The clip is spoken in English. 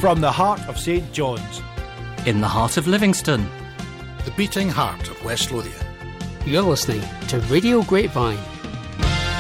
From the heart of St John's, in the heart of Livingston, the beating heart of West Lothian. You're listening to Radio Grapevine.